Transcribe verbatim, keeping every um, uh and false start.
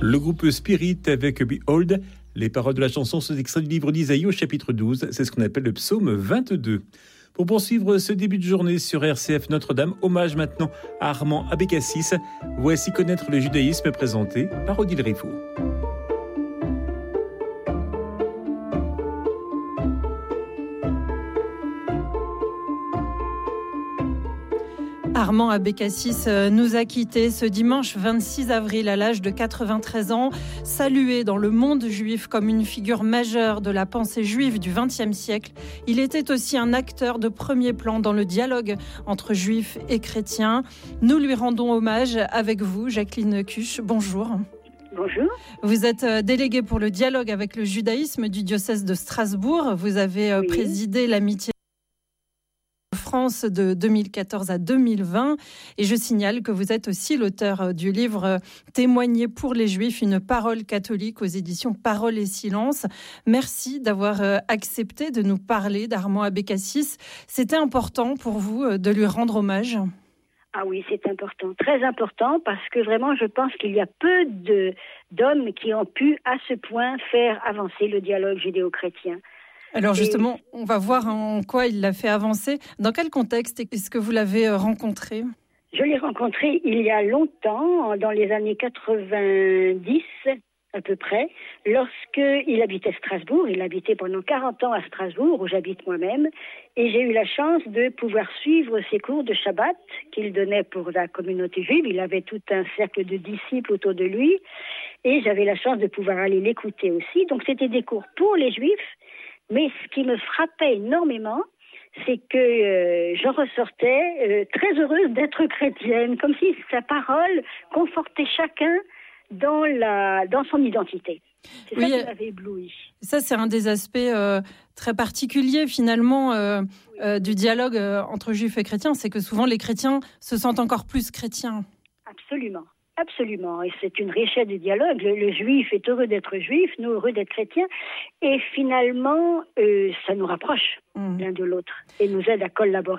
Le groupe Spirit avec Behold. Les paroles de la chanson sont extraites du livre d'Isaïe au chapitre douze. C'est ce qu'on appelle le psaume vingt-deux. Pour poursuivre ce début de journée sur R C F Notre-Dame, hommage maintenant à Armand Abécassis. Voici connaître le judaïsme présenté par Odile Riffaut. Armand Abécassis nous a quittés ce dimanche vingt-six avril à l'âge de quatre-vingt-treize ans, salué dans le monde juif comme une figure majeure de la pensée juive du vingtième siècle. Il était aussi un acteur de premier plan dans le dialogue entre juifs et chrétiens. Nous lui rendons hommage avec vous, Jacqueline Cuche. Bonjour. Bonjour. Vous êtes déléguée pour le dialogue avec le judaïsme du diocèse de Strasbourg. Vous avez oui. présidé l'amitié France de deux mille quatorze à deux mille vingt et je signale que vous êtes aussi l'auteur du livre Témoigner pour les Juifs, une parole catholique aux éditions Parole et Silence. Merci d'avoir accepté de nous parler d'Armand Abécassis. C'était important pour vous de lui rendre hommage ? Ah oui, c'est important, très important, parce que vraiment je pense qu'il y a peu de, d'hommes qui ont pu à ce point faire avancer le dialogue judéo-chrétien. Alors justement, on va voir en quoi il l'a fait avancer. Dans quel contexte est-ce que vous l'avez rencontré ? Je l'ai rencontré il y a longtemps, dans les années quatre-vingt-dix à peu près, lorsqu'il habitait Strasbourg. Il habitait pendant quarante ans à Strasbourg, où j'habite moi-même, et j'ai eu la chance de pouvoir suivre ses cours de Shabbat qu'il donnait pour la communauté juive. Il avait tout un cercle de disciples autour de lui, et j'avais la chance de pouvoir aller l'écouter aussi. Donc c'était des cours pour les Juifs. Mais ce qui me frappait énormément, c'est que euh, je ressortais euh, très heureuse d'être chrétienne, comme si sa parole confortait chacun dans, la, dans son identité. C'est oui, ça qui m'avait ébloui. Ça, c'est un des aspects euh, très particuliers, finalement, euh, euh, du dialogue euh, entre juifs et chrétiens. C'est que souvent, les chrétiens se sentent encore plus chrétiens. Absolument. Absolument, et c'est une richesse du dialogue. Le, le juif est heureux d'être juif, nous heureux d'être chrétiens, et finalement, euh, ça nous rapproche mmh. l'un de l'autre et nous aide à collaborer.